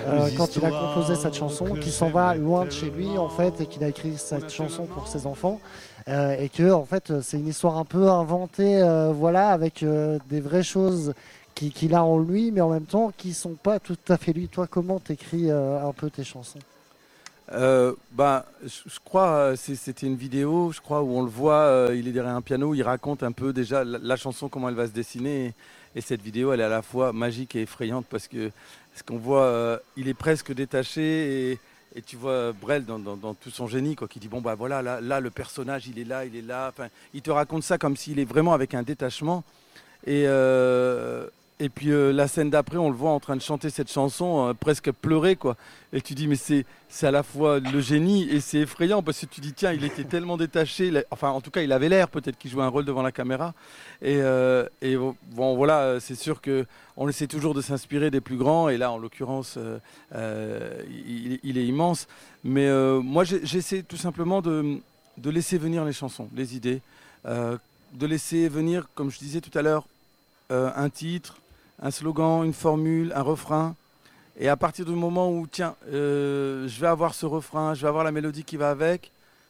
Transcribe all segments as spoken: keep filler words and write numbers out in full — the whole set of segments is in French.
euh, quand il a composé cette chanson, qu'il s'en va loin de chez lui en fait et qu'il a écrit cette chanson pour ses enfants euh, et que en fait c'est une histoire un peu inventée, euh, voilà, avec euh, des vraies choses qui- qu'il a en lui, mais en même temps qui sont pas tout à fait lui. Toi, comment t'écris euh, un peu tes chansons? Euh, bah, je, je crois, euh, c'est- c'était une vidéo, je crois, où on le voit, euh, il est derrière un piano, il raconte un peu déjà la, la chanson, comment elle va se dessiner. Et, et cette vidéo, elle est à la fois magique et effrayante parce que ce qu'on voit, euh, il est presque détaché et, et tu vois Brel dans, dans- dans tout son génie, quoi, qui dit bon bah voilà, là, là le personnage, il est là, il est là. Enfin, il te raconte ça comme s'il est vraiment avec un détachement. Et, euh, et puis euh, la scène d'après, on le voit en train de chanter cette chanson, euh, presque pleurer, quoi. Et tu dis, mais c'est, c'est à la fois le génie et c'est effrayant parce que tu dis, tiens, il était tellement détaché. il a- Enfin, en tout cas, il avait l'air, peut-être qu'il jouait un rôle devant la caméra. Et, euh, et bon, voilà, euh, c'est sûr que on essaie toujours de s'inspirer des plus grands. Et là, en l'occurrence, euh, euh, il, il est immense. Mais euh, moi, j'ai- j'essaie tout simplement de, de laisser venir les chansons, les idées. euh, de laisser venir, comme je disais tout à l'heure, euh, un titre, un slogan, une formule, un refrain. Et à partir du moment où, tiens, euh, je vais avoir ce refrain, je vais avoir la mélodie qui va avec,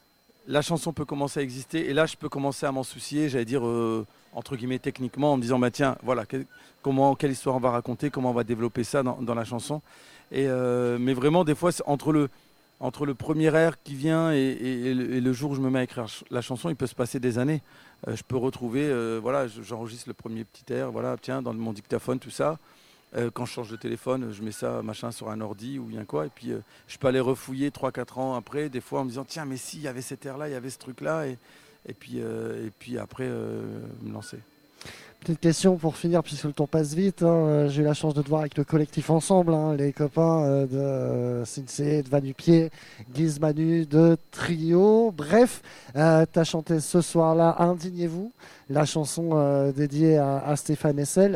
la chanson peut commencer à exister. Et là, je peux commencer à m'en soucier, j'allais dire, euh, entre guillemets, techniquement, en me disant, bah, tiens, voilà, quel- comment, quelle histoire on va raconter, comment on va développer ça dans, dans la chanson. Et, euh, mais vraiment, des fois, c'est entre le, entre le premier air qui vient et, et- et le, et le jour où je me mets à écrire ch- la chanson, il peut se passer des années. Euh, je peux retrouver, euh, voilà, je- j'enregistre le premier petit air, voilà, tiens, dans mon dictaphone, tout ça. Euh, quand je change de téléphone, je mets ça machin sur un ordi ou bien quoi. Et puis euh, je peux aller refouiller trois quatre ans après, des fois en me disant tiens, mais si, il y avait cet air-là, il y avait ce truc-là. Et, et, puis, euh, et puis après, euh, me lancer. Petite question pour finir, puisque le temps passe vite. Hein. Euh, J'ai eu la chance de te voir avec le collectif ensemble, hein, les copains euh, de euh, Sinsé, de Vanupier, Guise Manu, de Trio. Bref, euh, tu as chanté ce soir-là Indignez-vous, la chanson euh, dédiée à, à Stéphane Hessel.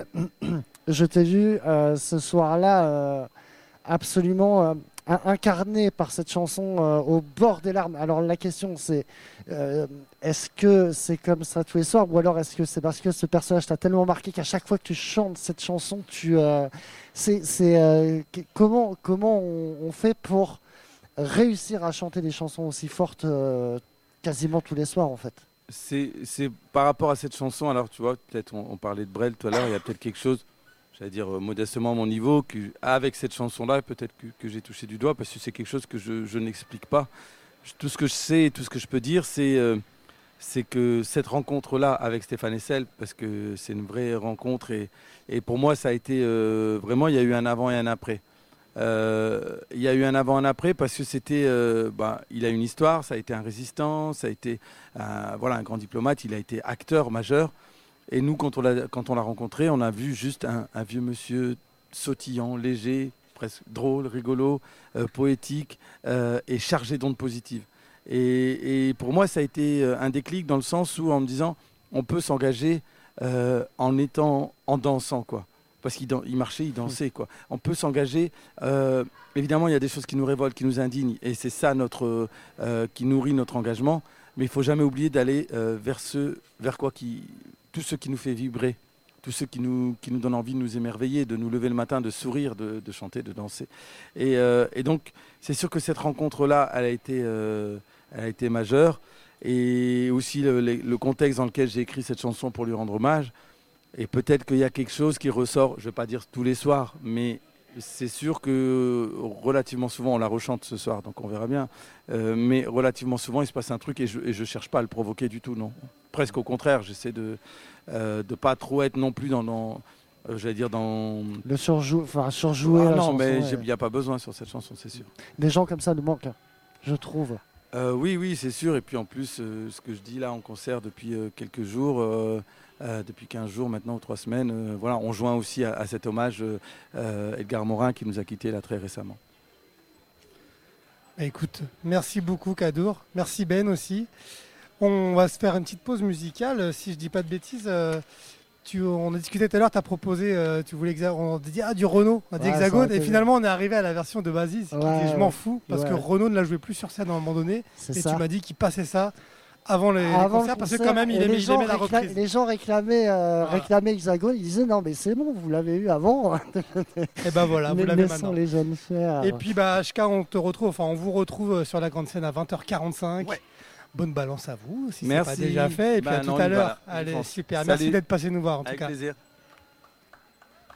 Je t'ai vu euh, ce soir-là euh, absolument euh, in- incarné par cette chanson euh, au bord des larmes. Alors la question c'est euh, est-ce que c'est comme ça tous les soirs ou alors est-ce que c'est parce que ce personnage t'a tellement marqué qu'à chaque fois que tu chantes cette chanson, tu euh, c'est c'est, euh, qu- comment comment on, on fait pour réussir à chanter des chansons aussi fortes euh, quasiment tous les soirs en fait. C'est, c'est par rapport à cette chanson, alors tu vois, peut-être on, on parlait de Brel tout à l'heure, il y a peut-être quelque chose, j'allais dire euh, modestement à mon niveau, que, avec cette chanson-là, peut-être que, que j'ai touché du doigt, parce que c'est quelque chose que je, je n'explique pas. Je- tout ce que je sais et tout ce que je peux dire, c'est euh, c'est que cette rencontre-là avec Stéphane Hessel, parce que c'est une vraie rencontre, et, et pour moi, ça a été euh, vraiment, il y a eu un avant et un après. Euh, il y a eu un avant et un après parce que c'était, euh, bah, il a une histoire, ça a été un résistant, ça a été un, voilà, un grand diplomate, il a été acteur majeur. Et nous, quand on l'a, quand on l'a rencontré, on a vu juste un, un vieux monsieur sautillant, léger, presque drôle, rigolo, euh, poétique euh, et chargé d'ondes positives. Et, et pour moi, ça a été euh, un déclic dans le sens où, en me disant, on peut s'engager euh, en étant, en dansant, quoi. Parce qu'il dan- il marchait, il dansait, quoi. On peut s'engager. euh, évidemment, il y a des choses qui nous révoltent, qui nous indignent, et c'est ça notre, euh, qui nourrit notre engagement. Mais il faut jamais oublier d'aller euh, vers ce, vers quoi qui, tout ce qui nous fait vibrer, tout ce qui nous, qui nous donne envie de nous émerveiller, de nous lever le matin, de sourire, de, de chanter, de danser. Et, euh, et donc, c'est sûr que cette rencontre-là, elle a été, euh, elle a été majeure. Et aussi le, le- le contexte dans lequel j'ai écrit cette chanson pour lui rendre hommage. Et peut-être qu'il y a quelque chose qui ressort, je ne vais pas dire tous les soirs, mais c'est sûr que relativement souvent, on la rechante ce soir, donc on verra bien. Euh, mais relativement souvent, il se passe un truc et je ne cherche pas à le provoquer du tout, non. Presque au contraire, j'essaie de ne euh, de pas trop être non plus dans, dans euh, j'allais dire dans... Le surjou enfin surjouer Ah la non, chanson. mais il Ouais. n'y a pas besoin sur cette chanson, c'est sûr. Des gens comme ça nous manquent, hein, je trouve. Euh, oui, oui, c'est sûr. Et puis en plus, euh, ce que je dis là en concert depuis euh, quelques jours, euh, euh, depuis quinze jours maintenant ou trois semaines, euh, voilà, on joint aussi à, à cet hommage euh, euh, Edgar Morin qui nous a quittés là très récemment. Bah, écoute, merci beaucoup Kadour, merci Ben aussi. On va se faire une petite pause musicale, si je dis pas de bêtises. euh, tu, on a discuté tout à l'heure, tu as proposé, euh, tu voulais hexa- on a dit ah, du Renault, on a dit Ouais, ça Hexagone, aurait et été finalement on est arrivé à la version de Basis, qui Ouais, dit je m'en fous, parce ouais. que Renault ne la jouait plus sur scène à un moment donné, C'est et ça. tu m'as dit qu'il passait ça avant les, Avant les concerts, le parce que concert, quand même, il et aimait, les, il gens aimait la récla- reprise. les gens réclamaient, euh, Voilà. réclamaient Hexagone, ils disaient non mais c'est bon, vous l'avez eu avant. Et ben voilà, vous Mais l'avez laissons maintenant. les jeunes faire. Et puis bah H K, on te retrouve, enfin on vous retrouve sur la grande scène à vingt heures quarante-cinq. Ouais. Bonne balance à vous, si c'est Merci. pas déjà fait. Et puis Bah à tout non, à on y l'heure. va. Allez, Fonce. super. Salut. Merci d'être passé nous voir en tout Avec cas. plaisir.